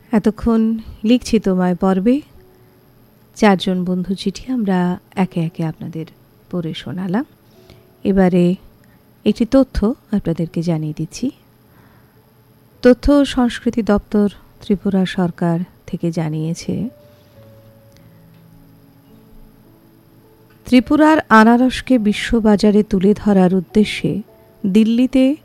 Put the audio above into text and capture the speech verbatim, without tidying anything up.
এতক্ষণ লিখছি তোমায় পর্বে চারজন বন্ধু চিঠি আমরা একে একে আপনাদের পড়ে শোনালাম। এবারে একটি তথ্য আপনাদেরকে জানিয়ে দিচ্ছি। তথ্য ও সংস্কৃতি দপ্তর ত্রিপুরা সরকার থেকে জানিয়েছে, ত্রিপুরার আনারসকে বিশ্ববাজারে তুলে ধরার উদ্দেশ্যে দিল্লিতে